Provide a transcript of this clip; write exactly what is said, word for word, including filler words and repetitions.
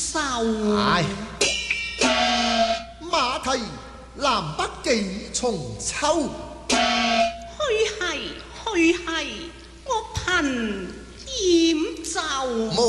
愁。 唉，馬蹄南北幾重秋？ 去係去係，我憑厭就。